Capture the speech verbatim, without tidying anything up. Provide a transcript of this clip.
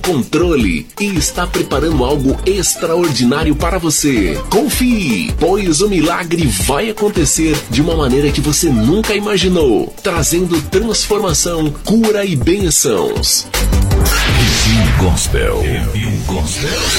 controle e está preparando algo extraordinário para você. Confie, pois o milagre vai acontecer de uma maneira que você nunca imaginou, trazendo transformação, cura e bênçãos. Review Gospel. Review Gospel.